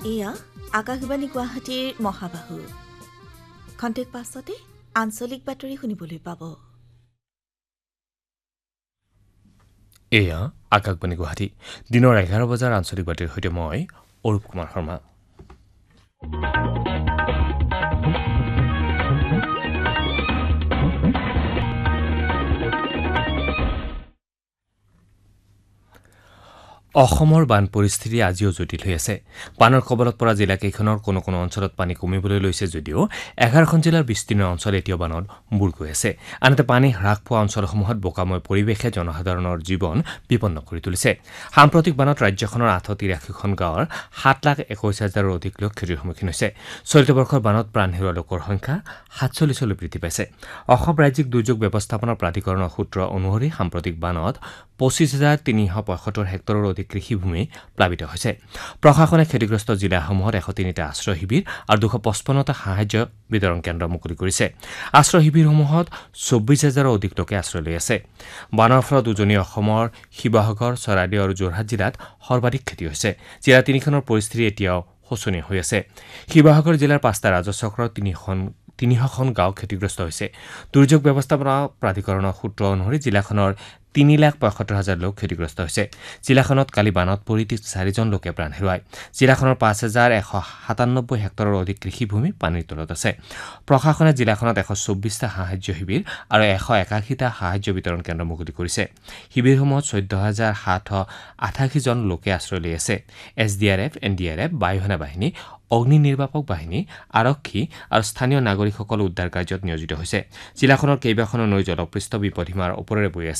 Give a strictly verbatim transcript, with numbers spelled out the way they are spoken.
এয়া আকাশবাণী গুৱাহাটীৰ মহাবাহু খন্তেক পাছতে আঞ্চলিক বাতৰি শুনিবলৈ পাব। এয়া আকাশবাণী গুৱাহাটী দিনৰ এঘাৰ বজাৰ আঞ্চলিক বাতৰিৰ সৈতে মই অৰূপ কুমাৰ শৰ্মা। অসমৰ বান পৰিস্থিতি আজিও জটিল হৈ আছে। বানৰ কবলত পৰা জিলাকেইখনৰ কোনো কোনো অঞ্চলত পানী কমিবলৈ লৈছে যদিও এঘাৰখন জিলাৰ বিস্তীৰ্ণ অঞ্চল এতিয়াও বানত বুৰ গৈ আছে। আনহাতে পানী হ্ৰাস পোৱা অঞ্চলসমূহত বোকাময় পৰিৱেশে জনসাধাৰণৰ জীৱন বিপন্ন কৰি তুলিছে। সাম্প্ৰতিক বানত ৰাজ্যখনৰ আঠশ তিৰাশীখন গাঁৱৰ সাত লাখ একৈশ হাজাৰৰ অধিক লোক ক্ষতিৰ সন্মুখীন হৈছে। চলিত বৰ্ষৰ বানত প্ৰাণ হেৰুওৱা লোকৰ সংখ্যা সাতচল্লিছলৈ বৃদ্ধি পাইছে। অসম ৰাজ্যিক দুৰ্যোগ ব্যৱস্থাপনা প্ৰাধিকৰণৰ সূত্ৰ অনুসৰি সাম্প্ৰতিক বানত পঁচিছ হাজাৰ তিনিশ পঁয়সত্তৰ হেক্টৰৰ অধিক কৃষিভূমি প্লাবিত হৈছে। প্ৰশাসনে ক্ষতিগ্ৰস্ত জিলাসমূহত এশ তিনিটা আশ্ৰয় শিবিৰ আৰু দুশ পঁচপন্নটা সাহায্য বিতৰণ কেন্দ্ৰ মুকলি কৰিছে। আশ্ৰয় শিবিৰসমূহত চৌব্বিছ হাজাৰৰ অধিক লোকে আশ্ৰয় লৈ আছে। বানৰ ফলত উজনি অসমৰ শিৱসাগৰ, চৰাইদেউ আৰু যোৰহাট জিলাত সৰ্বাধিক ক্ষতি হৈছে। জিলা তিনিখনৰ পৰিস্থিতি এতিয়াও শোচনীয় হৈ আছে। শিৱসাগৰ জিলাৰ পাঁচটা ৰাজচক্ৰৰ তিনিখন তিনিশখন গাঁও ক্ষতিগ্ৰস্ত হৈছে। দুৰ্যোগ ব্যৱস্থাপনা প্ৰাধিকৰণৰ সূত্ৰ অনুসৰি জিলাখনৰ তিনি লাখ পঁয়সত্তৰ হাজাৰ লোক ক্ষতিগ্ৰস্ত হৈছে। জিলাখনত কালি বানত পৰি চাৰিজন লোকে প্ৰাণ হেৰুৱায়। জিলাখনৰ পাঁচ হাজাৰ এশ সাতান্নব্বৈ হেক্টৰৰ অধিক কৃষিভূমি পানীৰ তলত আছে। প্ৰশাসনে জিলাখনত এশ চৌব্বিছটা সাহায্য শিবিৰ আৰু এশ একাশীটা সাহায্য বিতৰণ কেন্দ্ৰ মুকলি কৰিছে। শিবিৰসমূহত চৈধ্য হাজাৰ সাতশ আঠাশীজন লোকে আশ্ৰয় লৈ আছে। S D R F, N D R F, বায়ুসেনা বাহিনী, অগ্নি নিৰ্বাপক বাহিনী, আৰক্ষী আৰু স্থানীয় নাগৰিকসকল উদ্ধাৰ কাৰ্যত নিয়োজিত হৈছে। জিলাখনৰ কেইবাখনো নৈ জলপৃষ্ঠ বিপদসীমাৰ ওপৰেৰে বৈ আছে।